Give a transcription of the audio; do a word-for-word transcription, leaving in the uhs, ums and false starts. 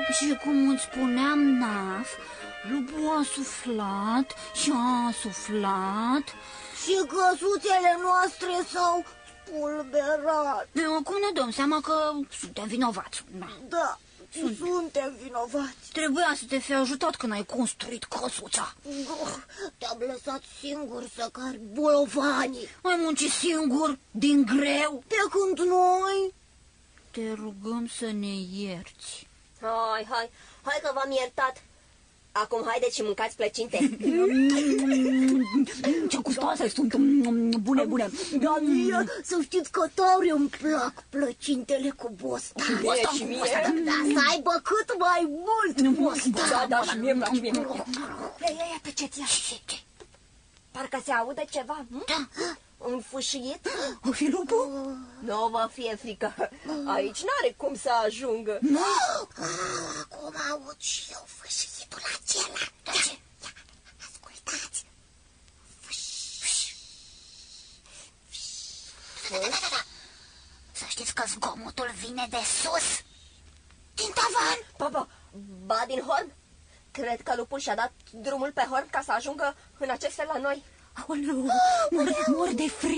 Și cum îți spuneam, Naf, lupul a suflat și a suflat. Și căsuțele noastre s-au spulberat. Acum ne dăm seama că suntem vinovați. Da, Sunt. suntem vinovați. Trebuia să te fi ajutat când ai construit căsuța. Te-am lăsat singur să cari bolovanii. Ai muncit singur, din greu. Pe când noi... Te rugăm să ne ierți. Hai, hai, hai că v-am iertat. Acum haideți și mâncați plăcinte. Ce gustoase sunt, bune, bune. Da, mie, să știți că tare îmi plac plăcintele cu bostan. Și mie, și mie. Da, să aibă cât mai mult bostan. Da, da, și mie, și mie. Ia, ia, ia, tăceți, ia. Parcă se aude ceva. Da. Un fâșiet? O fi lupul? Nu vă fie frică. Aici n-are cum să ajungă. Nu? Acum aud și eu fâșietul acela. Da, ce? Ia, ascultați. Să știți că zgomotul vine de sus. Din tavan. Ba, ba, ba din horn? Cred că lupul și-a dat drumul pe horn ca să ajungă în acest fel la noi. Aoleu, mor, mor de frică.